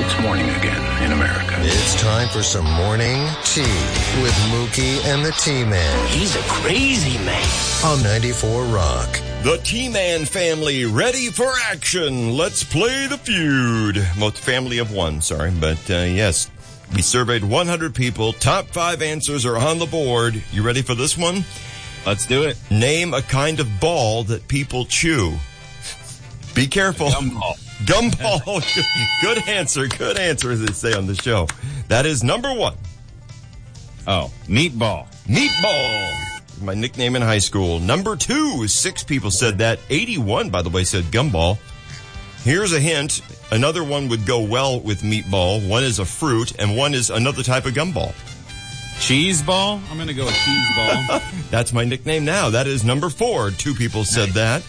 It's morning again in America. It's time for some morning tea with Mookie and the T-Man. He's a crazy man. On 94 Rock. The T-Man family ready for action. Let's play the feud. Well, it's family of one, sorry. But, yes, we surveyed 100 people. Top 5 answers are on the board. You ready for this one? Let's do it. Name a kind of ball that people chew. Be careful. Gumball. Gumball. Good answer. Good answer, as they say on the show. That is number 1. Oh, meatball. Meatball. My nickname in high school. Number 2, 6 people said that. 81, by the way, said gumball. Here's a hint. Another one would go well with meatball. One is a fruit, and one is another type of gumball. Cheese ball? I'm going to go with cheese ball. That's my nickname now. That is number 4. 2 people said that.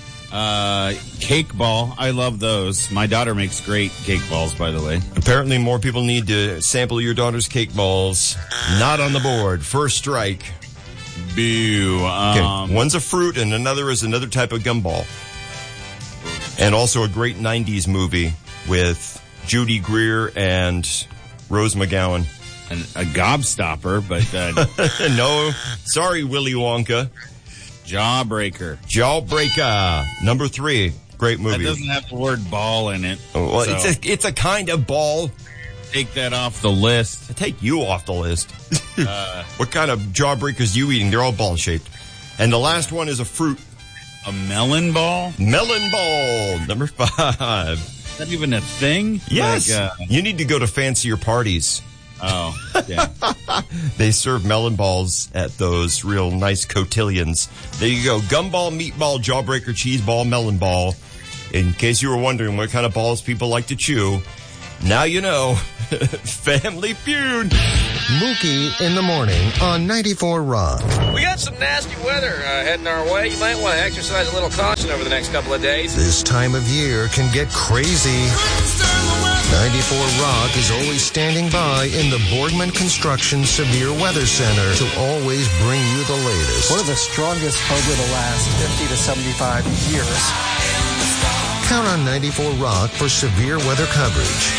Cake ball. I love those. My daughter makes great cake balls, by the way. Apparently more people need to sample your daughter's cake balls. Not on the board. First strike. Boo. Okay. One's a fruit and another is another type of gumball. And also a great 90s movie with Judy Greer and Rose McGowan. And a gobstopper, but... No. Sorry, Willy Wonka. Jawbreaker. Jawbreaker. Number 3. Great movie. That doesn't have the word ball in it. Oh, well, so it's a kind of ball. Take that off the list. Take you off the list. What kind of jawbreakers you eating? They're all ball-shaped. And the last one is a fruit. A melon ball? Melon ball. Number 5. Is that even a thing? Yes. Like, you need to go to fancier parties. Oh, yeah. They serve melon balls at those real nice cotillions. There you go. Gumball, meatball, jawbreaker, cheese ball, melon ball. In case you were wondering what kind of balls people like to chew, now you know. Family Feud. Mookie in the morning on 94 Rock. We got some nasty weather heading our way. You might want to exercise a little caution over the next couple of days. This time of year can get crazy. 94 Rock is always standing by in the Boardman Construction Severe Weather Center to always bring you the latest. One of the strongest over the last 50 to 75 years. Count on 94 Rock for severe weather coverage.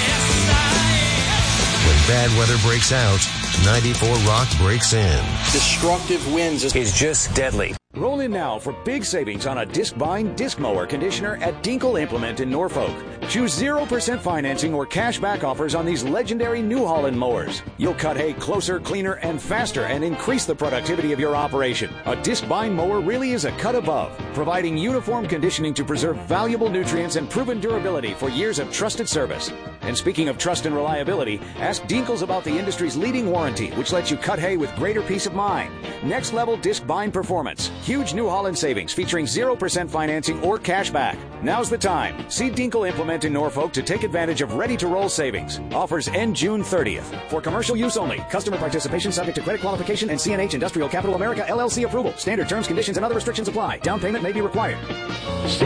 When bad weather breaks out, 94 Rock breaks in. Destructive winds Is just deadly. Roll in now for big savings on a disc-bind disc mower conditioner at Dinkle Implement in Norfolk. Choose 0% financing or cash back offers on these legendary New Holland mowers. You'll cut hay closer, cleaner, and faster and increase the productivity of your operation. A disc-bind mower really is a cut above, providing uniform conditioning to preserve valuable nutrients and proven durability for years of trusted service. And speaking of trust and reliability, ask Dinkles about the industry's leading warranty, which lets you cut hay with greater peace of mind. Next level disc bind performance. Huge New Holland savings featuring 0% financing or cash back. Now's the time. See Dinkle Implement in Norfolk to take advantage of ready-to-roll savings. Offers end June 30th. For commercial use only. Customer participation subject to credit qualification and CNH Industrial Capital America LLC approval. Standard terms, conditions, and other restrictions apply. Down payment may be required.